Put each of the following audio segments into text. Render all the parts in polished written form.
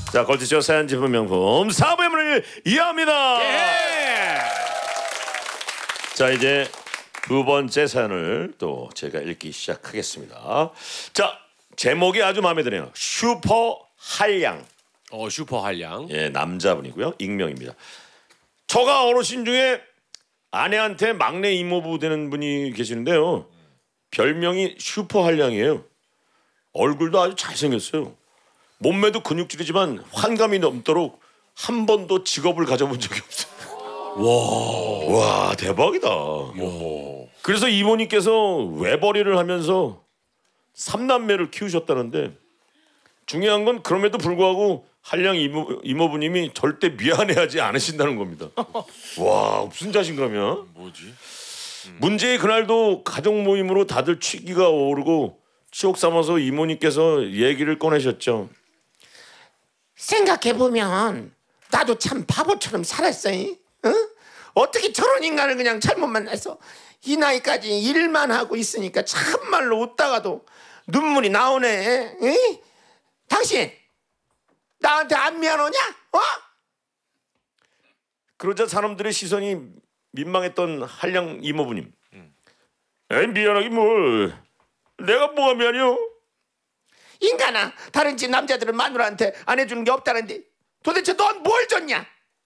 자, 걸티쇼 사연 제품 명품 4부의 문을 이어합니다. 예! 자, 이제 두 번째 사연을 또 제가 읽기 시작하겠습니다. 자, 제목이 아주 마음에 드네요. 슈퍼 한량. 슈퍼 한량. 예, 남자분이고요. 익명입니다. 처가 어르신 중에 아내한테 막내 이모부 되는 분이 계시는데요. 별명이 슈퍼 한량이에요. 얼굴도 아주 잘생겼어요. 몸매도 근육질이지만 환감이 넘도록 한 번도 직업을 가져본 적이 없어요. 와, 대박이다. 그래서 이모님께서 외벌이를 하면서 3남매를 키우셨다는데 중요한 건 그럼에도 불구하고 한량 이모부님이 절대 미안해하지 않으신다는 겁니다. 와, 무슨 자신감이야? 뭐지? 문제의 그날도 가족 모임으로 다들 취기가 오르고 치욕 삼아서 이모님께서 얘기를 꺼내셨죠. 생각해보면 나도 참 바보처럼 살았어. 응? 어떻게 저런 인간을 그냥 잘못 만나서 이 나이까지 일만 하고 있으니까 참말로 웃다가도 눈물이 나오네. 응? 당신 나한테 안 미안하냐? 그러자 사람들의 시선이 민망했던 한량 이모부님. 에이, 미안하긴 뭘. 내가 뭐가 미안해요? 인간아, 다른 집 남자들은 마누라한테 안 해주는 게 없다는데 도대체 넌 뭘 줬냐?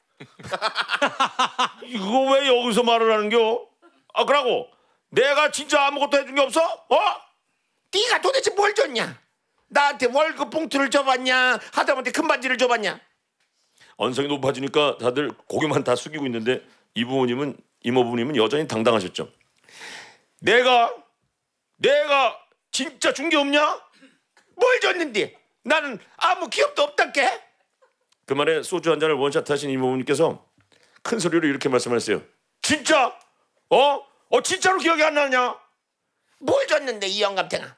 이거 왜 여기서 말을 하는겨? 아, 그러고 내가 진짜 아무것도 해준 게 없어? 네가 도대체 뭘 줬냐? 나한테 월급 봉투를 줘봤냐? 하다못해 금반지를 줘봤냐? 언성이 높아지니까 다들 고개만 다 숙이고 있는데 이모부님은 여전히 당당하셨죠. 내가 진짜 준 게 없냐? 뭘 줬는데? 나는 아무 기억도 없단께? 그 말에 소주 한 잔을 원샷 하신 이모부님께서 큰 소리로 이렇게 말씀하셨어요. 진짜? 진짜로 기억이 안 나냐? 뭘 줬는데 이 영감탱아?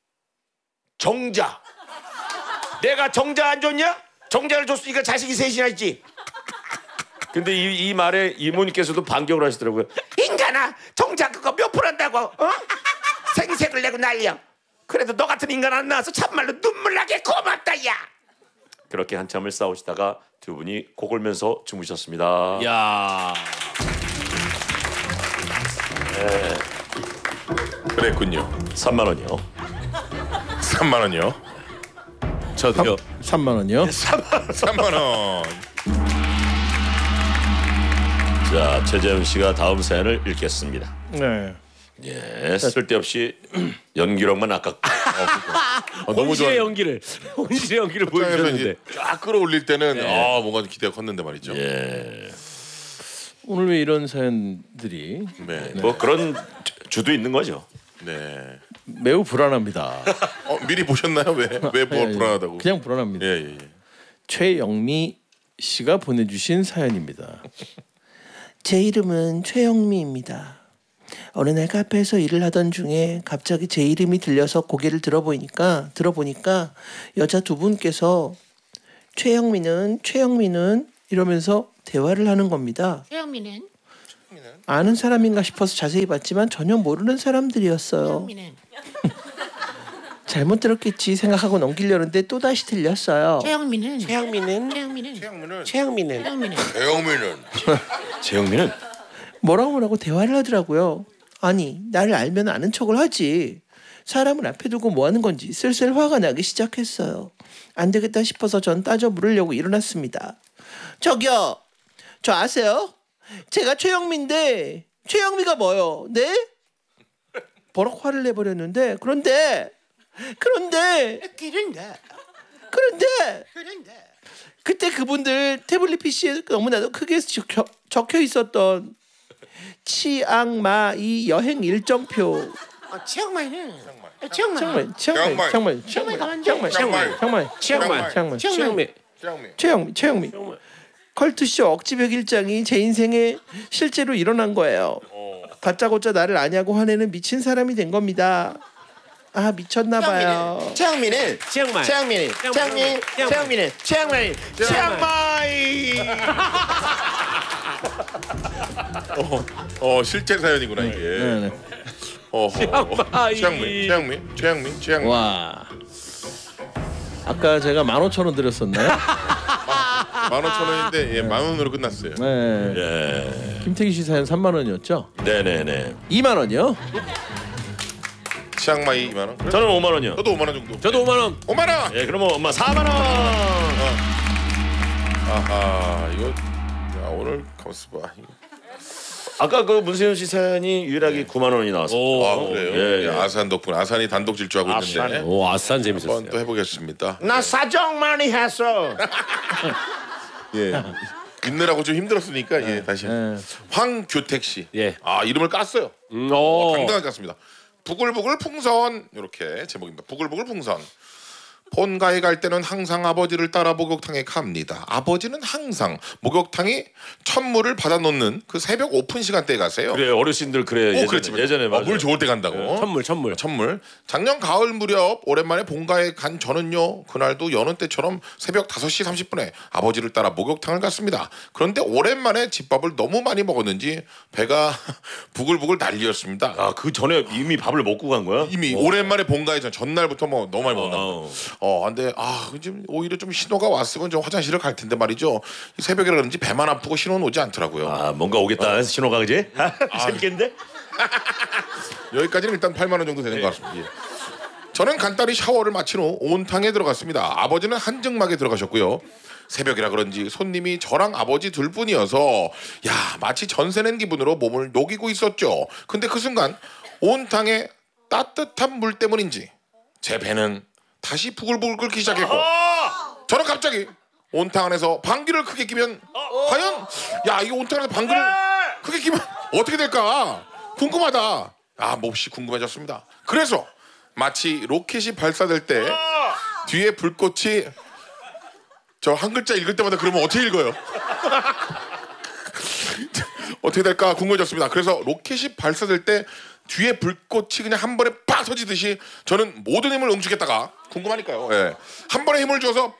정자. 내가 정자 안 줬냐? 정자를 줬으니까 자식이 셋이나 있지. 근데 이 말에 이모님께서도 반격을 하시더라고요. 인간아, 정자 그거 몇 푼 한다고? 생색을 내고 난리야. 그래도 너 같은 인간 안 나와서 참말로 눈물 나게 고맙다 야. 그렇게 한참을 싸우시다가 두 분이 코골면서 주무셨습니다. 야. 네. 그랬군요. 3만 원이요. 3만 원이요? 저도요. 3만 원이요? 3만 원. 자, 최재훈 씨가 다음 사연을 읽겠습니다. 네. 예, 쓸데없이 연기력만 아깝고. 너무 좋아. 혼신의 연기를 현장에서 보여주셨는데. 이제 쫙 끌어올릴 때는 뭔가 기대가 컸는데 말이죠. 예. 오늘 왜 이런 사연들이 네. 뭐 그런 주도 있는 거죠. 네. 매우 불안합니다. 미리 보셨나요? 왜 불안하다고? 그냥 불안합니다. 예. 최영미 씨가 보내주신 사연입니다. 제 이름은 최영미입니다. 어느 날 카페에서 일을 하던 중에 갑자기 제 이름이 들려서 고개를 들어보니까 여자 두 분께서 최영미는 이러면서 대화를 하는 겁니다. 최영미는? 아는 사람인가 싶어서 자세히 봤지만 전혀 모르는 사람들이었어요. 최영미는? 잘못 들었겠지 생각하고 넘기려는데 또다시 들렸어요. 최영미는? 재영민은 뭐라고 대화를 하더라고요. 아니, 나를 알면 아는 척을 하지. 사람을 앞에 두고 뭐 하는 건지 슬슬 화가 나기 시작했어요. 안 되겠다 싶어서 전 따져 물으려고 일어났습니다. 저기요, 저 아세요? 제가 최영미인데 최영미가 뭐요? 네? 버럭 화를 내버렸는데 그런데 그때 그분들 태블릿 PC에 너무나도 크게 적혀 있었던 치앙마이 여행 일정표. 치앙마이는? 최영미 컬투쇼 억지벽 일장이 제 인생에 실제로 일어난 거예요. 다짜고짜 나를 아냐고 화내는 미친 사람이 된 겁니다. 아, 미쳤나봐요. 최영미는? 실제 사연이구나 이게. 네. 최영미. 와. 아까 제가 15,000원 드렸었나요? 15,000원인데 예, 10,000원으로 끝났어요. 네. 예. 김태기 씨 사연 3만 원이었죠? 네네네. 2만 원이요? 치앙마이 2만 원. 그래? 저는 5만 원이요. 저도 5만 원 정도. 저도 5만 원. 5만 원. 예, 그러면 엄마 4만 원. 아하 이거 야, 오늘 가만있어 봐. 아까 그 문세윤 씨 사연이 유일하게 9만 원이 나왔어요. 오. 아 그래요? 예, 예. 예, 아산 덕분 아산이 단독 질주하고 있는데 오 아산 재밌었어요. 한번 또 해보겠습니다. 나 사정 많이 했어. 예. 있느라고 좀 힘들었으니까 예 다시 황규택 씨. 예. 아 이름을 깠어요. 당당하게 깠습니다. 부글부글 풍선 이렇게 제목입니다. 부글부글 풍선. 본가에 갈 때는 항상 아버지를 따라 목욕탕에 갑니다. 아버지는 항상 목욕탕이 천물을 받아놓는 그 새벽 오픈 시간대에 가세요. 그래 어르신들 그래 그렇지. 예전에 맞아요. 물 좋을 때 간다고. 천물. 작년 가을 무렵 오랜만에 본가에 간 저는요. 그날도 여느 때처럼 새벽 5시 30분에 아버지를 따라 목욕탕을 갔습니다. 그런데 오랜만에 집밥을 너무 많이 먹었는지 배가 부글부글 난리였습니다. 아, 그 전에 이미 밥을 먹고 간 거야? 이미 오랜만에 본가에 전날부터 뭐 너무 많이 먹었나. 근데 지금 오히려 좀 신호가 왔으면 좀 화장실을 갈 텐데 말이죠. 이 새벽이라 그런지 배만 아프고 신호는 오지 않더라고요. 아, 뭔가 오겠다 신호가 그지? 재밌겠는데? 여기까지는 일단 8만 원 정도 되는 것 같습니다. 예. 저는 간단히 샤워를 마친 후 온탕에 들어갔습니다. 아버지는 한증막에 들어가셨고요. 새벽이라 그런지 손님이 저랑 아버지 둘뿐이어서 마치 전세 낸 기분으로 몸을 녹이고 있었죠. 근데 그 순간 온탕에 따뜻한 물 때문인지 제 배는 다시 부글부글 끓기 시작했고 저는 갑자기 온탕 안에서 방귀를 크게 끼면 과연 이 온탕 안에서 방귀를 크게 끼면 어떻게 될까 궁금하다. 몹시 궁금해졌습니다. 그래서 마치 로켓이 발사될 때 뒤에 불꽃이 저 한 글자 읽을 때마다 그러면 어떻게 읽어요? 어떻게 될까 궁금해졌습니다. 그래서 로켓이 발사될 때 뒤에 불꽃이 그냥 한 번에 팍 터지듯이 저는 모든 힘을 응축했다가 궁금하니까요. 예. 한 번에 힘을 줘서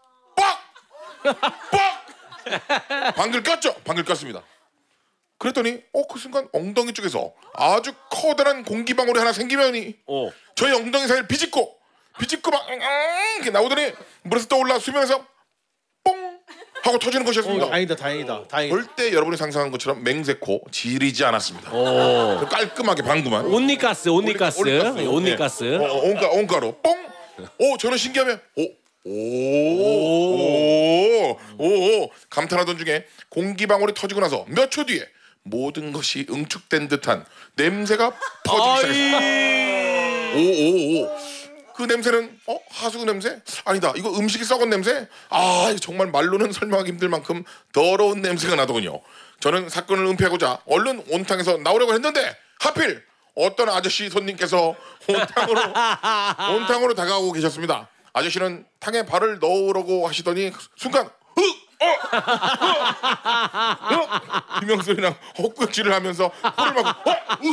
빡! 방귀를 꼈죠. 방귀를 꼈습니다. 그랬더니 그 순간 엉덩이 쪽에서 아주 커다란 공기방울이 하나 생기면이 저희 엉덩이 사이를 비집고 막 이렇게 나오더니 물에서 떠올라 수면에서 뽕 하고 터지는 것이었습니다. 다행이다. 절대 여러분이 상상한 것처럼 맹세코 지리지 않았습니다. 깔끔하게 방구만. 온니가스. 온가로 뽕. 저는 신기하면 감탄하던 중에 공기방울이 터지고 나서 몇 초 뒤에 모든 것이 응축된 듯한 냄새가 퍼지기 시작했습니다. 그 냄새는 하수구 냄새? 아니다. 이거 음식이 썩은 냄새? 정말 말로는 설명하기 힘들 만큼 더러운 냄새가 나더군요. 저는 사건을 은폐하고자 얼른 온탕에서 나오려고 했는데 하필 어떤 아저씨 손님께서 온탕으로 다가오고 계셨습니다. 아저씨는 탕에 발을 넣으려고 하시더니 순간 비명소리랑 헛구역질을 하면서 코를 막고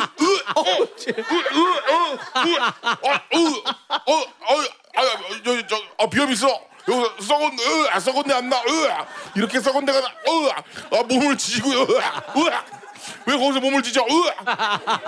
비염 있어. 여기서 썩었네 안 나. 이렇게 썩은 데가 나. 몸을 지지고 왜 거기서 몸을 지져?